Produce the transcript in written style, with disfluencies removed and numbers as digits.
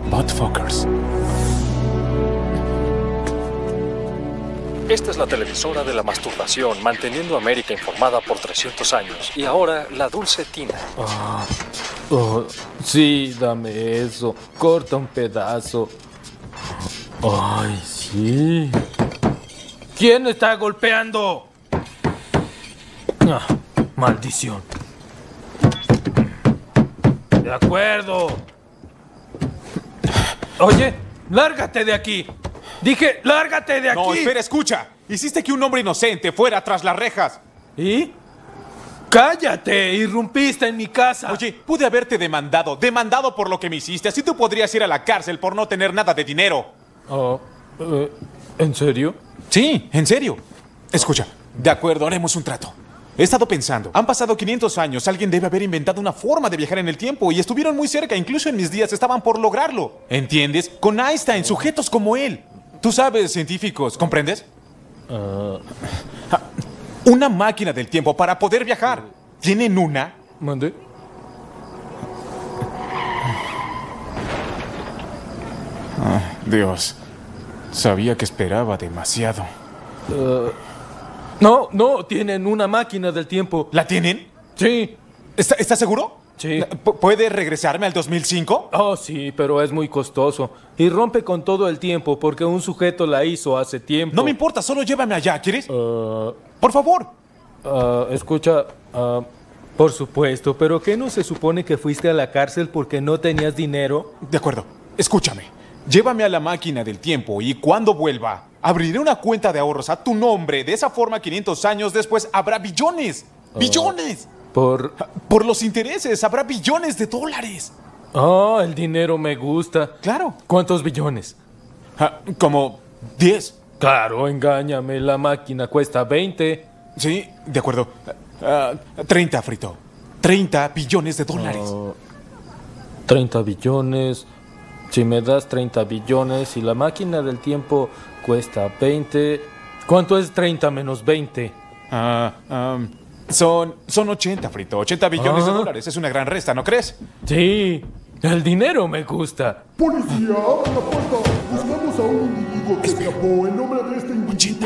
Buttfuckers. Esta es la televisora de la masturbación, manteniendo a América informada por 300 años. Y ahora, la dulce Tina. Sí, dame eso. Corta un pedazo. Ay, sí. ¿Quién está golpeando? Maldición. De acuerdo. Oye, lárgate de aquí. Dije, lárgate de aquí. No, espera, escucha. Hiciste que un hombre inocente fuera tras las rejas. ¿Y? ¡Cállate! Irrumpiste en mi casa. Oye, pude haberte demandado por lo que me hiciste. Así tú podrías ir a la cárcel por no tener nada de dinero. ¿En serio? Sí, en serio. Escucha, de acuerdo, haremos un trato. He estado pensando, han pasado 500 años, alguien debe haber inventado una forma de viajar en el tiempo y estuvieron muy cerca, incluso en mis días estaban por lograrlo. ¿Entiendes? Con Einstein, sujetos como él. Tú sabes, científicos, ¿comprendes? Una máquina del tiempo para poder viajar. ¿Tienen una? ¿Mande? Dios, sabía que esperaba demasiado. No, tienen una máquina del tiempo. ¿La tienen? Sí. ¿Estás seguro? Sí. ¿Puede regresarme al 2005? Oh, sí, pero es muy costoso. Y rompe con todo el tiempo porque un sujeto la hizo hace tiempo. No me importa, solo llévame allá, ¿quieres? Por favor. Escucha, por supuesto, pero ¿qué no se supone que fuiste a la cárcel porque no tenías dinero? De acuerdo, escúchame. Llévame a la máquina del tiempo y cuando vuelva, abriré una cuenta de ahorros a tu nombre. De esa forma, 500 años después, habrá billones. ¡Billones! Por los intereses, habrá billones de dólares. El dinero me gusta. Claro. ¿Cuántos billones? Como 10. Claro, engáñame, la máquina cuesta 20. Sí, de acuerdo. 30, Frito. 30 billones de dólares. 30 billones. Si me das 30 billones y la máquina del tiempo cuesta 20, ¿cuánto es 30 menos 20? Son 80, Frito. 80 billones de dólares. Es una gran resta, ¿no crees? Sí, el dinero me gusta. ¡Policía, abran la puerta! Buscamos a un individuo que escapó. El nombre de este individuo